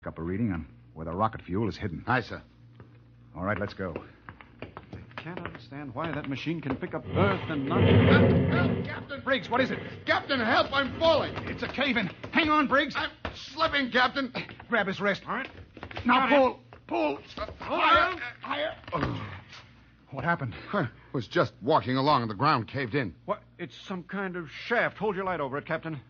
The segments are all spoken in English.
Up a reading on where the rocket fuel is hidden. Aye, sir. All right, let's go. I can't understand why that machine can pick up Earth and not... Help, Captain! Briggs, what is it? Captain, help! I'm falling! It's a cave-in. Hang on, Briggs. I'm slipping, Captain. Grab his wrist. All right. Now pull. Pull. Higher! Higher! What happened? I was just walking along and the ground caved in. What? It's some kind of shaft. Hold your light over it, Captain.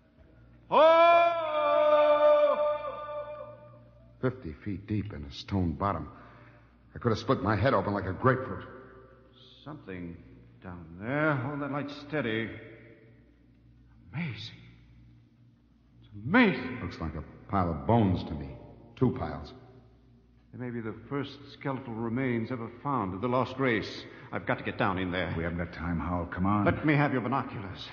Oh! 50 feet deep in a stone bottom. I could have split my head open like a grapefruit. Something down there. Hold that light steady. Amazing. It's amazing. Looks like a pile of bones to me. 2 piles. They may be the first skeletal remains ever found of the lost race. I've got to get down in there. We haven't got time, Howell. Come on. Let me have your binoculars.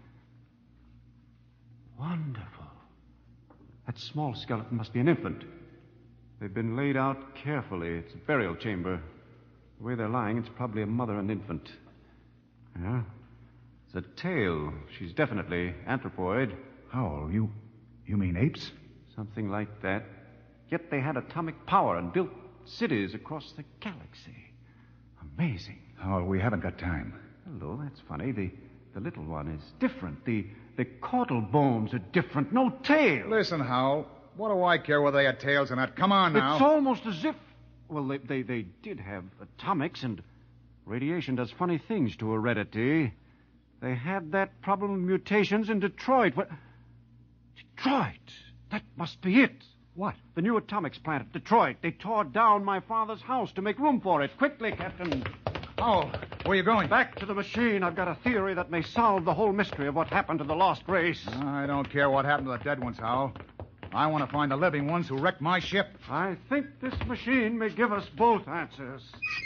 Wonderful. That small skeleton must be an infant. They've been laid out carefully. It's a burial chamber. The way they're lying, it's probably a mother and infant. Yeah. It's a tail. She's definitely anthropoid. Howell, you mean apes? Something like that. Yet they had atomic power and built cities across the galaxy. Amazing. Howell, we haven't got time. Hello, that's funny. The little one is different. The caudal bones are different. No tail. Listen, Howell. What do I care whether they had tails or not? Come on now. It's almost as if... Well, they did have atomics, and radiation does funny things to heredity. They had that problem of mutations in Detroit. What? Detroit? That must be it. What? The new atomics plant at Detroit. They tore down my father's house to make room for it. Quickly, Captain. Howell, where are you going? Back to the machine. I've got a theory that may solve the whole mystery of what happened to the lost race. I don't care what happened to the dead ones, Howell. I want to find the living ones who wrecked my ship. I think this machine may give us both answers.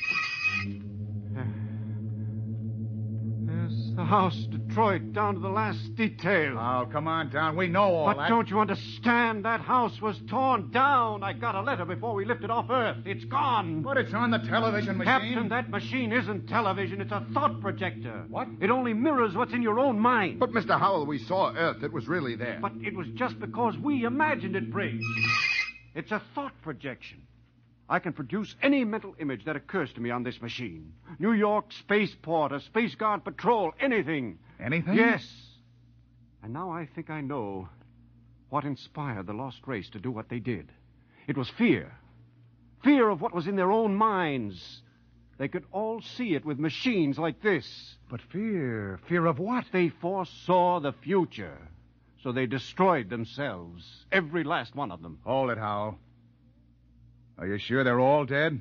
There's the house, Detroit, down to the last detail. Oh, come on down. We know all But that. don't you understand? That house was torn down. I got a letter before we lifted off Earth. It's gone. But it's on the television machine. Captain, that machine isn't television. It's a thought projector. What? It only mirrors what's in your own mind. But, Mr. Howell, we saw Earth. It was really there. But it was just because we imagined it, Briggs. It's a thought projection. I can produce any mental image that occurs to me on this machine. New York spaceport, a Space Guard patrol, anything. Anything? Yes. And now I think I know what inspired the lost race to do what they did. It was fear. Fear of what was in their own minds. They could all see it with machines like this. But fear? Fear of what? They foresaw the future. So they destroyed themselves. Every last one of them. Hold it, Howell. Are you sure they're all dead?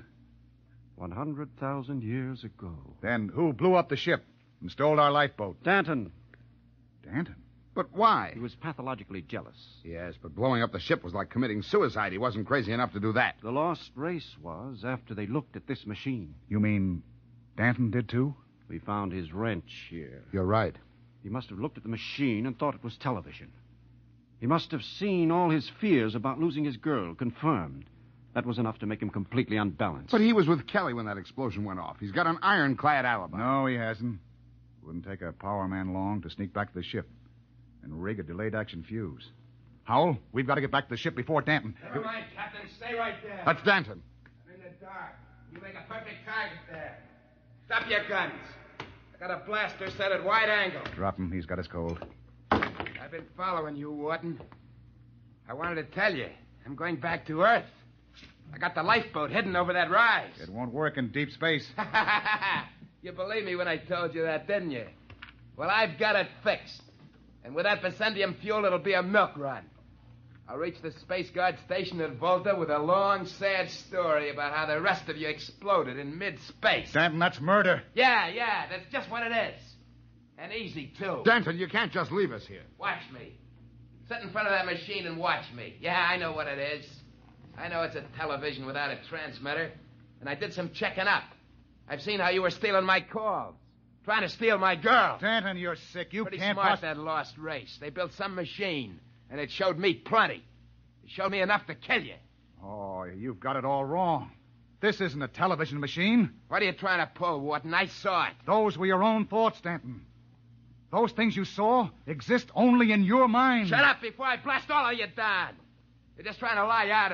100,000 years ago. Then who blew up the ship and stole our lifeboat? Danton. Danton? But why? He was pathologically jealous. Yes, but blowing up the ship was like committing suicide. He wasn't crazy enough to do that. The lost race was after they looked at this machine. You mean Danton did too? We found his wrench here. You're right. He must have looked at the machine and thought it was television. He must have seen all his fears about losing his girl confirmed. That was enough to make him completely unbalanced. But he was with Kelly when that explosion went off. He's got an ironclad alibi. No, he hasn't. Wouldn't take a power man long to sneak back to the ship and rig a delayed action fuse. Howell, we've got to get back to the ship before Danton. Never mind, Captain. Stay right there. That's Danton. I'm in the dark. You make a perfect target there. Stop your guns. I got a blaster set at wide angle. Drop him. He's got his cold. I've been following you, Wharton. I wanted to tell you. I'm going back to Earth. I got the lifeboat hidden over that rise. It won't work in deep space. You believed me when I told you that, didn't you? Well, I've got it fixed. And with that Vicendium fuel, it'll be a milk run. I'll reach the Space Guard station at Volta with a long, sad story about how the rest of you exploded in mid-space. Danton, that's murder. Yeah, that's just what it is. And easy, too. Danton, you can't just leave us here. Watch me. Sit in front of that machine and watch me. Yeah, I know what it is. I know it's a television without a transmitter. And I did some checking up. I've seen how you were stealing my calls. Trying to steal my girl. Danton, you're sick. You Pretty can't... smart, that lost race. They built some machine, and it showed me plenty. It showed me enough to kill you. Oh, you've got it all wrong. This isn't a television machine. What are you trying to pull, Wharton? I saw it. Those were your own thoughts, Danton. Those things you saw exist only in your mind. Shut up before I blast all of you down. They're just trying to lie out